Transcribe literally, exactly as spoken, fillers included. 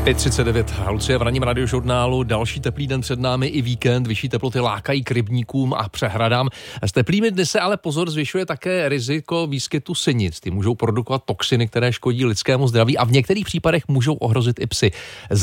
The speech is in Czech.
pět třicet devět, Lucie v ranním radiožurnálu, další teplý den před námi i víkend, vyšší teploty lákají k rybníkům a přehradám. S teplými dny se ale pozor zvyšuje také riziko výskytu sinic. Ty můžou produkovat toxiny, které škodí lidskému zdraví a v některých případech můžou ohrozit i psy.